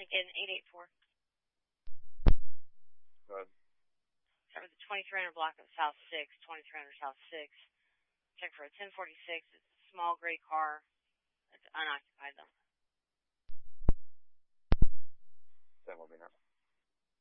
Lincoln 884. Go ahead. Start with the 2300 block of South 6, 2300 South 6. Check for a 1046. It's a small gray car. It's unoccupied though.